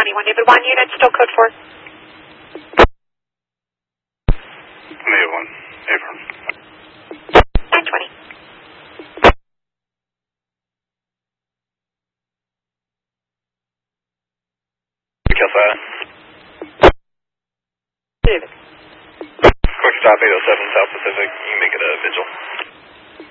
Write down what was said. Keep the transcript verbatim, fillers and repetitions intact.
twenty-one, David one unit, still code four. Native one, April. nine twenty. Kill that. David. Quick stop eight oh seven South Pacific, you can make it a vigil.